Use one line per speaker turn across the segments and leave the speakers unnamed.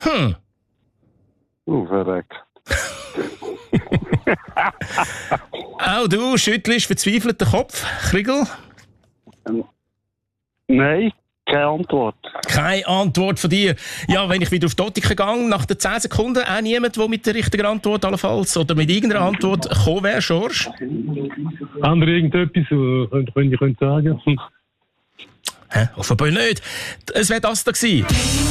Verreckt.
Auch du schüttelst verzweifelt den Kopf, Kriegel?
Nein, keine Antwort.
Keine Antwort von dir. Ja, wenn ich wieder auf die Optik gehe, nach den 10 Sekunden, auch niemand, der mit der richtigen Antwort allenfalls oder mit irgendeiner Antwort gekommen wäre, George?
Haben wir irgendetwas, könnt ihr sagen?
Hä? Offenbar nicht. Es wäre das da gewesen.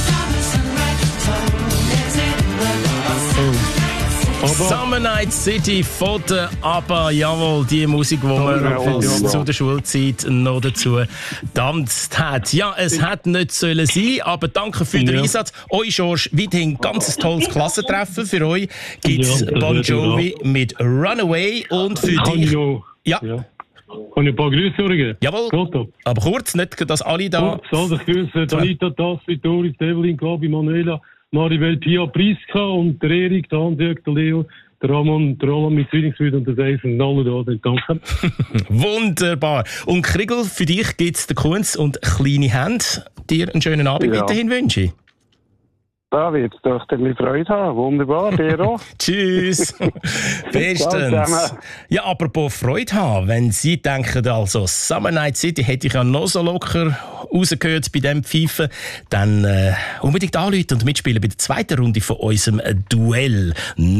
Summer Night City von der ABBA, jawohl, die Musik, die man zu der Schulzeit noch dazu getanzt hat. Ja, es hätte nicht sollen sein, aber danke für den Einsatz. Euch, George, weiterhin ganz tolles Klassentreffen. Für euch gibt es Bon Jovi mit Runaway und für dich... Ja.
Kann ich ein paar Grüße sagen?
Jawohl, aber kurz, nicht, dass alle da...
Kurz, ich grüße Anita, Tassi, Doris, Evelyn, Gabi, Manuela, Maribel, Pia, Priska und der Erik, der Hans-Jörg, der Leo, der Ramon, der Roland mit Zwillingsbrüdern und der Dave und alle da. Danke.
Wunderbar. Und Kriegel, für dich gibt es den Kunz und kleine Hände. Dir einen schönen Abend weiterhin wünsche ich.
Da wird es doch ein Freude haben. Wunderbar, dir auch.
Tschüss. Bestens. Ja, apropos Freude haben, wenn Sie denken, also Summer Night City hätte ich ja noch so locker rausgehört bei diesem Pfeifen, dann unbedingt anrufen und mitspielen bei der zweiten Runde von unserem Duell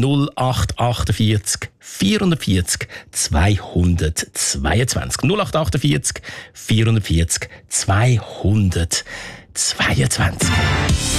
0848 440 222. 0848 440 222.